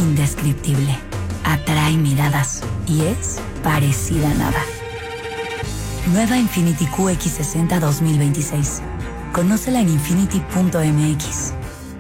indescriptible, atrae miradas y es parecida a nada. Nueva Infiniti QX60 2026. Conócela en infiniti.mx.